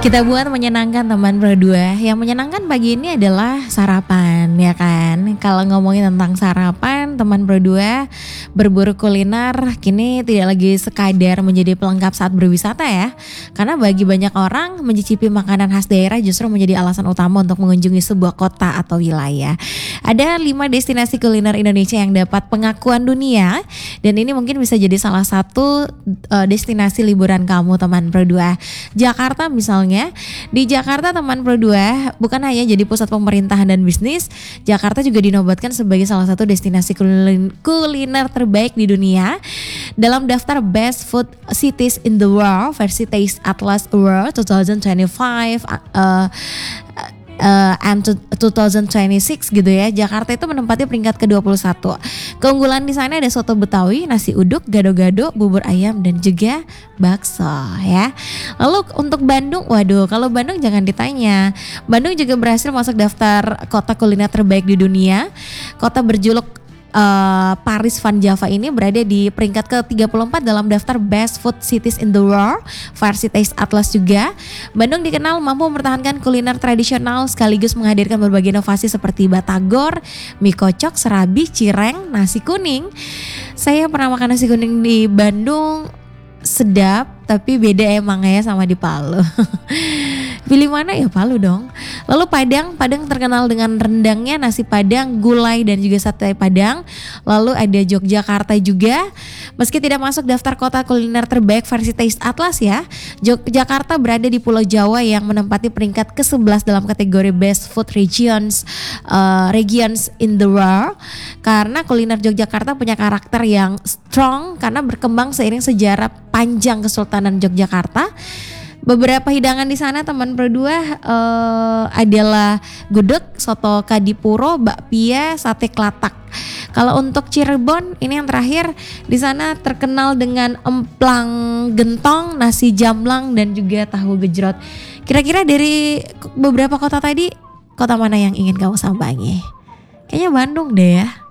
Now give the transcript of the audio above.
Kita buat menyenangkan teman berdua. Yang menyenangkan pagi ini adalah sarapan, ya kan? Kalau ngomongin tentang sarapan, teman berdua berburu kuliner kini tidak lagi sekadar menjadi pelengkap saat berwisata ya. Karena bagi banyak orang mencicipi makanan khas daerah justru menjadi alasan utama untuk mengunjungi sebuah kota atau wilayah. Ada 5 destinasi kuliner Indonesia yang dapat pengakuan dunia dan ini mungkin bisa jadi salah satu destinasi liburan kamu teman berdua. Jakarta misalnya. Di Jakarta teman berdua bukan hanya jadi pusat pemerintahan dan bisnis, Jakarta juga dinobatkan sebagai salah satu destinasi kuliner terbaik di dunia. Dalam daftar Best Food Cities in the World versi Taste Atlas Award 2025 and 2026 gitu ya. Jakarta itu menempati peringkat ke-21. Keunggulan di sana ada soto Betawi, nasi uduk, gado-gado, bubur ayam dan juga bakso ya. Lalu untuk Bandung, waduh kalau Bandung jangan ditanya. Bandung juga berhasil masuk daftar kota kuliner terbaik di dunia. Kota berjuluk Paris Van Java ini berada di peringkat ke-34 dalam daftar Best Food Cities in the World versi Taste Atlas juga. Bandung dikenal mampu mempertahankan kuliner tradisional sekaligus menghadirkan berbagai inovasi seperti batagor, mie kocok, serabi, cireng, nasi kuning. Saya pernah makan nasi kuning di Bandung, sedap tapi beda emang ya sama di Palu. Pilih mana ya Palu dong. Lalu Padang terkenal dengan rendangnya, nasi Padang, gulai dan juga sate Padang. Lalu ada Yogyakarta juga. Meski tidak masuk daftar kota kuliner terbaik versi Taste Atlas ya, Yogyakarta berada di Pulau Jawa yang menempati peringkat ke-11 dalam kategori Best Food Regions in the World. Karena kuliner Yogyakarta punya karakter yang strong karena berkembang seiring sejarah panjang Kesultanan Yogyakarta. Beberapa hidangan di sana teman berdua adalah gudeg, soto kadipuro, bakpia, sate kelatak. Kalau untuk Cirebon ini yang terakhir di sana terkenal dengan emplang gentong, nasi jamblang dan juga tahu gejrot. Kira-kira dari beberapa kota tadi, kota mana yang ingin kamu sambangi? Kayaknya Bandung deh ya.